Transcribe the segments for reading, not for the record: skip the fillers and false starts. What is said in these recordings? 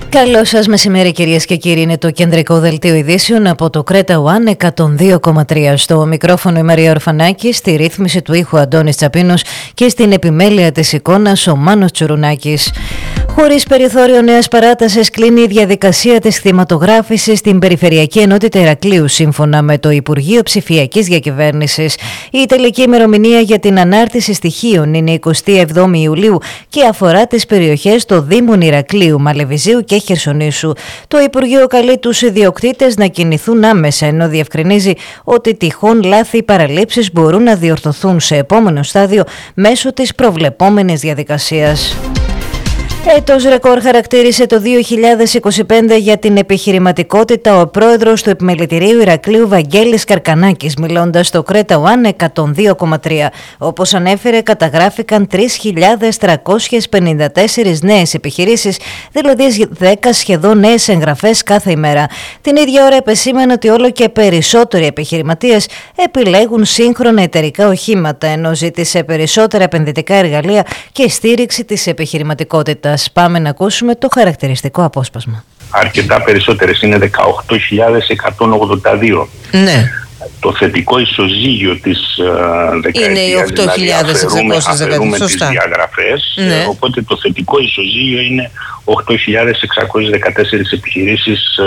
Καλό σας μεσημέρι κυρίες και κύριοι, είναι το κεντρικό δελτίο ειδήσεων από το Creta One 102,3. Στο μικρόφωνο η Μαρία Ορφανάκη, στη ρύθμιση του ήχου Αντώνης Τσαπίνος και στην επιμέλεια της εικόνας ο Μάνος Τσουρουνάκης. Χωρίς περιθώριο νέας παράτασης κλείνει η διαδικασία της κτηματογράφησης στην Περιφερειακή Ενότητα Ηρακλείου, σύμφωνα με το Υπουργείο Ψηφιακής Διακυβέρνησης. Η τελική ημερομηνία για την ανάρτηση στοιχείων είναι 27 Ιουλίου και αφορά τις περιοχές των Δήμων Ηρακλείου, Μαλεβιζίου και Χερσονήσου. Το Υπουργείο καλεί τους ιδιοκτήτες να κινηθούν άμεσα, ενώ διευκρινίζει ότι τυχόν λάθη ή παραλήψεις μπορούν να διορθωθούν σε επόμενο στάδιο μέσω της προβλεπόμενης διαδικασίας. Έτος ρεκόρ χαρακτήρισε το 2025 για την επιχειρηματικότητα ο πρόεδρος του Επιμελητηρίου Ηρακλείου Βαγγέλης Καρκανάκης, μιλώντας στο Creta One 102,3. Όπως ανέφερε, καταγράφηκαν 3.354 νέες επιχειρήσεις, δηλαδή 10 σχεδόν νέες εγγραφές κάθε ημέρα. Την ίδια ώρα επεσήμανε ότι όλο και περισσότεροι επιχειρηματίες επιλέγουν σύγχρονα εταιρικά οχήματα, ενώ ζήτησε περισσότερα επενδυτικά εργαλεία και στήριξη της επιχειρηματικότητας. Πάμε να ακούσουμε το χαρακτηριστικό απόσπασμα. Αρκετά περισσότερες, είναι 18.182. Ναι. Το θετικό ισοζύγιο της δεκαετίας, είναι οι 8.614, αφαιρούμε τις διαγραφές, ναι. Οπότε το θετικό ισοζύγιο είναι 8.614 επιχειρήσεις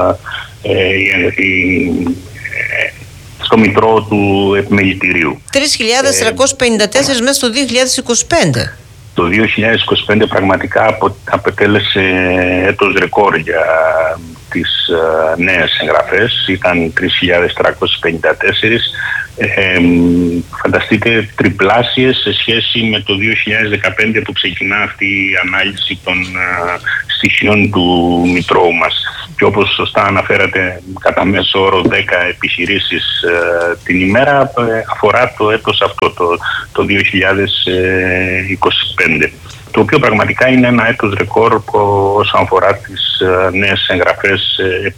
στο μητρό του Επιμελητηρίου. 3.354 μέσα στο 2025. Το 2025 πραγματικά απετέλεσε έτος ρεκόρ για τις νέες εγγραφές, ήταν 3.354, φανταστείτε τριπλάσιες σε σχέση με το 2015 που ξεκινά αυτή η ανάλυση των στοιχείων του Μητρώου μας. Και όπως σωστά αναφέρατε, κατά μέσο όρο 10 επιχειρήσεις την ημέρα, αφορά το έτος αυτό, το 2025. Το οποίο πραγματικά είναι ένα έτος ρεκόρ όσον αφορά τις νέες εγγραφές